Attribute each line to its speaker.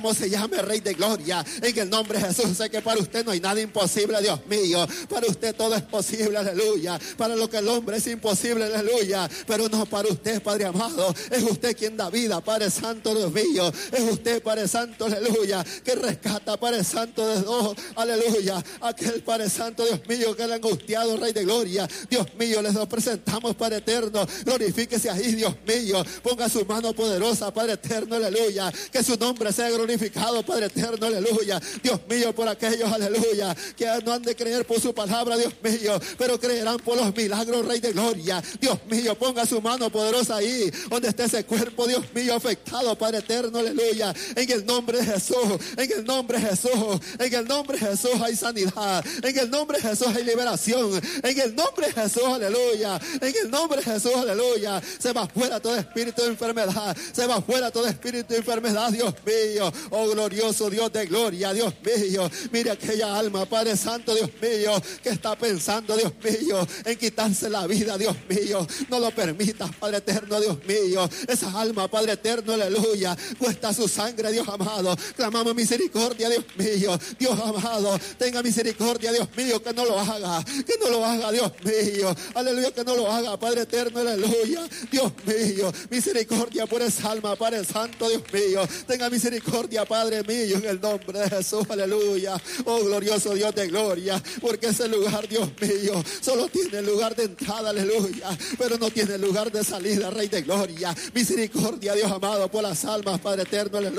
Speaker 1: Como se llame Rey de Gloria, en el nombre de Jesús. Sé que para usted no hay nada imposible, Dios mío. Para usted todo es posible, aleluya. Para lo que el hombre es imposible, aleluya. Pero no para usted, Padre amado. Es usted quien da vida, Padre Santo, Dios mío. Es usted, Padre Santo, aleluya, que rescata, Padre Santo, de dos, aleluya. Aquel Padre Santo, Dios mío, que el angustiado Rey de Gloria. Dios mío, les lo presentamos, Padre eterno. Glorifíquese ahí, Dios mío. Ponga su mano poderosa, Padre eterno, aleluya. Que su nombre sea glorificado, Padre eterno, aleluya. Dios mío, por aquellos, aleluya, que no han de creer por su palabra, Dios mío, pero creerán por los milagros, Rey de Gloria. Dios mío, ponga su mano poderosa ahí, donde esté ese cuerpo, Dios mío, afectado, Padre eterno, aleluya. En el nombre de Jesús, en el nombre de Jesús, en el nombre de Jesús hay sanidad, en el nombre de Jesús hay liberación, en el nombre de Jesús, aleluya, en el nombre de Jesús, aleluya. Se va fuera todo espíritu de enfermedad, se va fuera todo espíritu de enfermedad, Dios mío. Oh, glorioso Dios de gloria, Dios mío. Mire aquella alma, Padre Santo, Dios mío, que está pensando, Dios mío, en quitarse la vida, Dios mío. No lo permitas, Padre eterno, Dios mío. Esa alma, Padre eterno, aleluya, cuesta su sangre, Dios amado. Clamamos misericordia, Dios mío. Dios amado, tenga misericordia, Dios mío, que no lo haga, Dios mío. Aleluya, que no lo haga, Padre eterno, aleluya. Dios mío, misericordia por esa alma, Padre Santo, Dios mío. Tenga misericordia, Padre mío, en el nombre de Jesús, aleluya. Oh, glorioso Dios de gloria, porque ese lugar, Dios mío, solo tiene lugar de entrada, aleluya, pero no tiene lugar de salida, Rey de gloria. Misericordia, Dios amado, por las almas, Padre eterno, aleluya.